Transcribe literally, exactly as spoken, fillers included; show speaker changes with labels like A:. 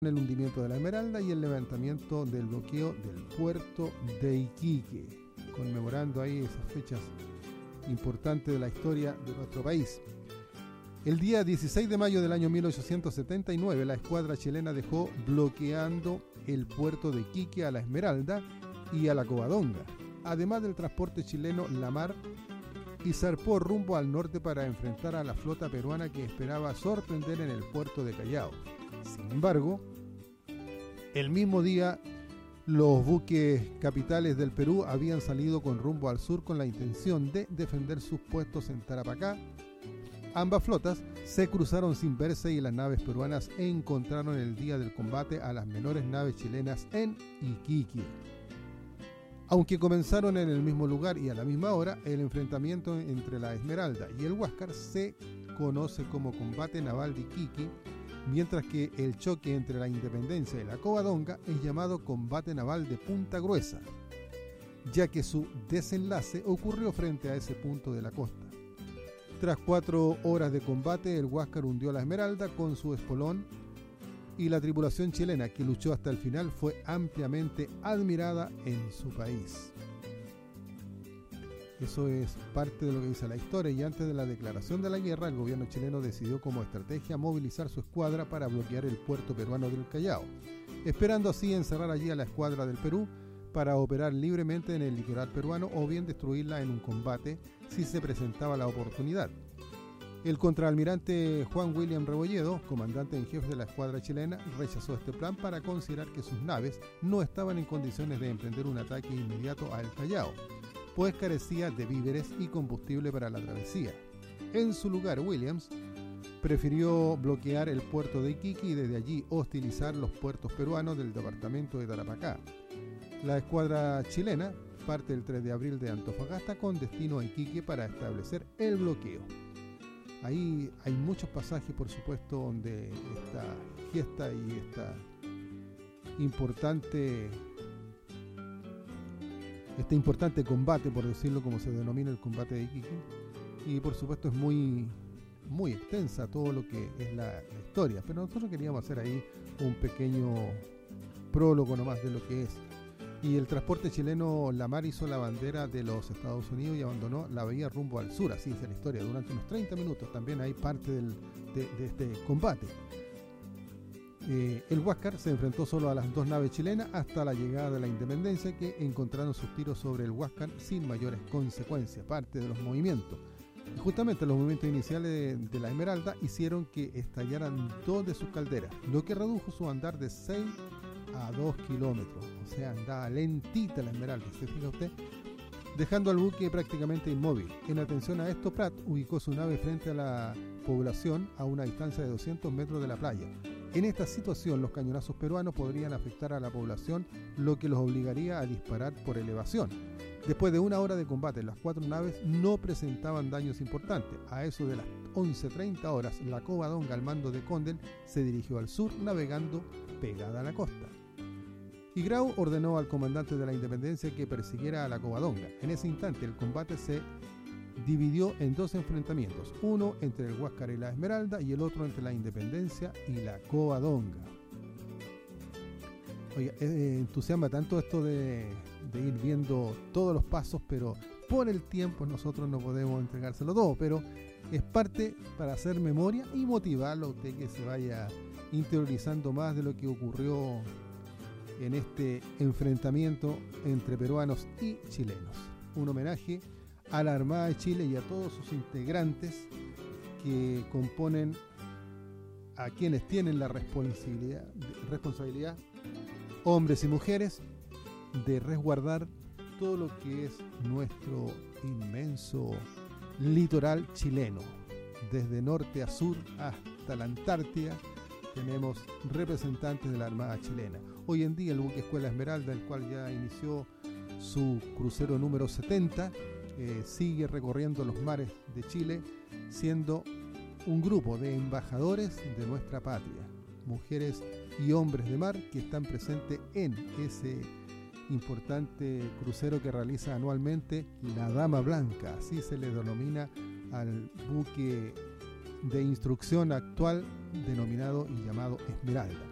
A: el hundimiento de la Esmeralda y el levantamiento del bloqueo del puerto de Iquique, conmemorando ahí esas fechas importantes de la historia de nuestro país. El día dieciséis de mayo del año mil ochocientos setenta y nueve, la escuadra chilena dejó bloqueando el puerto de Iquique a la Esmeralda y a la Covadonga, además del transporte chileno La Mar, y zarpó rumbo al norte para enfrentar a la flota peruana que esperaba sorprender en el puerto de Callao. Sin embargo, el mismo día, los buques capitales del Perú habían salido con rumbo al sur con la intención de defender sus puestos en Tarapacá. Ambas flotas se cruzaron sin verse y las naves peruanas encontraron el día del combate a las menores naves chilenas en Iquique. Aunque comenzaron en el mismo lugar y a la misma hora, el enfrentamiento entre la Esmeralda y el Huáscar se conoce como combate naval de Iquique, mientras que el choque entre la Independencia y la Covadonga es llamado combate naval de Punta Gruesa, ya que su desenlace ocurrió frente a ese punto de la costa. Tras cuatro horas de combate, el Huáscar hundió la Esmeralda con su espolón y la tripulación chilena, que luchó hasta el final, fue ampliamente admirada en su país. Eso es parte de lo que dice la historia, y antes de la declaración de la guerra, el gobierno chileno decidió como estrategia movilizar su escuadra para bloquear el puerto peruano del Callao, esperando así encerrar allí a la escuadra del Perú para operar libremente en el litoral peruano o bien destruirla en un combate si se presentaba la oportunidad. El contraalmirante Juan William Rebolledo, comandante en jefe de la escuadra chilena, rechazó este plan para considerar que sus naves no estaban en condiciones de emprender un ataque inmediato a El Callao, pues carecía de víveres y combustible para la travesía. En su lugar, Williams prefirió bloquear el puerto de Iquique y desde allí hostilizar los puertos peruanos del departamento de Tarapacá. La escuadra chilena parte el tres de abril de Antofagasta con destino a Iquique para establecer el bloqueo. Ahí hay muchos pasajes, por supuesto, donde esta gesta y esta importante este importante combate, por decirlo como se denomina el combate de Iquique, y por supuesto es muy muy extensa todo lo que es la, la historia, pero nosotros queríamos hacer ahí un pequeño prólogo nomás de lo que es. Y el transporte chileno La Mar hizo la bandera de los Estados Unidos y abandonó la bahía rumbo al sur, así es la historia, durante unos treinta minutos. También hay parte del, de, de este combate. Eh, el Huáscar se enfrentó solo a las dos naves chilenas hasta la llegada de la Independencia, que encontraron sus tiros sobre el Huáscar sin mayores consecuencias, parte de los movimientos. Y justamente los movimientos iniciales de, de la Esmeralda hicieron que estallaran dos de sus calderas, lo que redujo su andar de seis a dos kilómetros, o sea, andaba lentita la Esmeralda, ¿se fija usted? Dejando al buque prácticamente inmóvil. En atención a esto, Pratt ubicó su nave frente a la población a una distancia de doscientos metros de la playa. En esta situación, los cañonazos peruanos podrían afectar a la población, lo que los obligaría a disparar por elevación. Después de una hora de combate, las cuatro naves no presentaban daños importantes. A eso de las once treinta horas, la Covadonga al mando de Condel se dirigió al sur, navegando pegada a la costa. Y Grau ordenó al comandante de la Independencia que persiguiera a la Covadonga. En ese instante, el combate se dividió en dos enfrentamientos, uno entre el Huáscar y la Esmeralda y el otro entre la Independencia y la Covadonga. Oiga, eh, entusiasma tanto esto de, de ir viendo todos los pasos, pero por el tiempo nosotros no podemos entregárselo todo, pero es parte para hacer memoria y motivarlo a usted que se vaya interiorizando más de lo que ocurrió en este enfrentamiento entre peruanos y chilenos. Un homenaje a la Armada de Chile y a todos sus integrantes que componen, a quienes tienen la responsabilidad, responsabilidad, hombres y mujeres, de resguardar todo lo que es nuestro inmenso litoral chileno. Desde norte a sur hasta la Antártida tenemos representantes de la Armada chilena. Hoy en día el buque Escuela Esmeralda, el cual ya inició su crucero número setenta, eh, sigue recorriendo los mares de Chile, siendo un grupo de embajadores de nuestra patria, mujeres y hombres de mar que están presentes en ese importante crucero que realiza anualmente la Dama Blanca, así se le denomina al buque de instrucción actual denominado y llamado Esmeralda.